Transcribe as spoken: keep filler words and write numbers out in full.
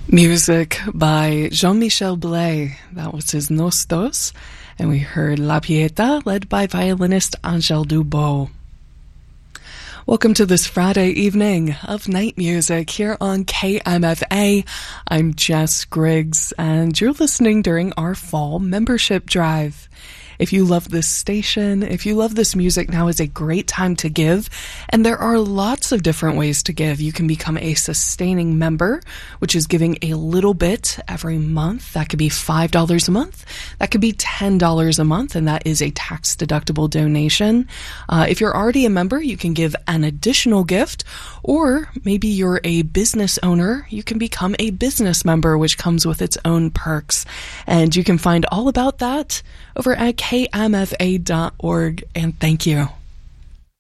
Music by Jean-Michel Blay. That was his Nos Dos. And we heard La Pieta, led by violinist Angel Dubot. Welcome to this Friday evening of night music here on K M F A. I'm Jess Griggs, and you're listening during our fall membership drive. If you love this station, if you love this music, now is a great time to give. And there are lots of different ways to give. You can become a sustaining member, which is giving a little bit every month. That could be five dollars a month. That could be ten dollars a month, and that is a tax-deductible donation. Uh, if you're already a member, you can give an additional gift, or maybe you're a business owner. You can become a business member, which comes with its own perks. And you can find all about that over at K M F A dot org, and thank you.